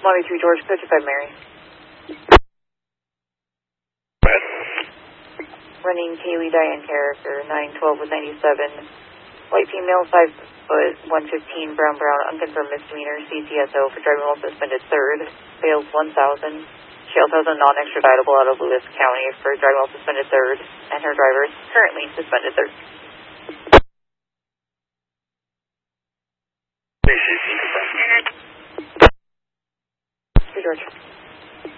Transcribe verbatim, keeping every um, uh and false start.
Molly three George, fifty-five Mary. Running Kaylee Diane character, nine twelve with ninety-seven. White female, five foot, one fifteen, brown brown, unconfirmed misdemeanor, C C S O for driving while suspended third. Fails one thousand. She also has a non-extraditable out of Lewis County for driving while suspended third. And her driver is currently suspended third. George.